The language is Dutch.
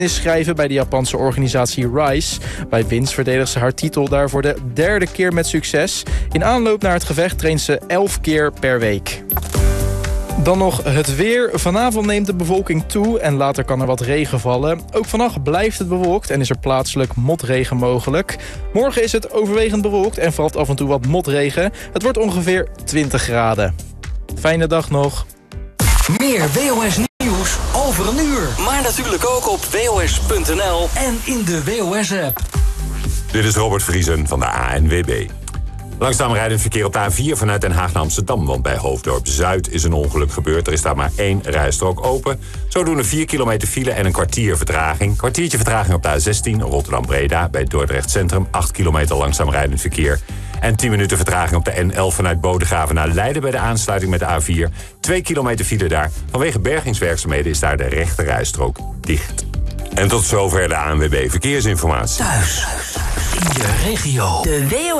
schrijven bij de Japanse organisatie RISE. Bij winst verdedigt ze haar titel daar voor de 3e keer met succes. In aanloop naar het gevecht traint ze 11 keer per week. Dan nog het weer. Vanavond neemt de bewolking toe en later kan er wat regen vallen. Ook vannacht blijft het bewolkt en is er plaatselijk motregen mogelijk. Morgen is het overwegend bewolkt en valt af en toe wat motregen. Het wordt ongeveer 20 graden. Fijne dag nog. Meer WOS Nieuws over een uur. Maar natuurlijk ook op WOS.nl en in de WOS-app. Dit is Robert Vriesen van de ANWB. Langzaam rijdend verkeer op de A4 vanuit Den Haag naar Amsterdam. Want bij Hoofddorp Zuid is een ongeluk gebeurd. Er is daar maar 1 rijstrook open. Zodoende 4 kilometer file en een kwartier vertraging. Kwartiertje vertraging op de A16 Rotterdam-Breda. Bij Dordrecht Centrum 8 kilometer langzaam rijdend verkeer. En 10 minuten vertraging op de N11 vanuit Bodegraven naar Leiden bij de aansluiting met de A4. 2 kilometer file daar. Vanwege bergingswerkzaamheden is daar de rechte rijstrook dicht. En tot zover de ANWB Verkeersinformatie. Thuis, in je regio. De WOS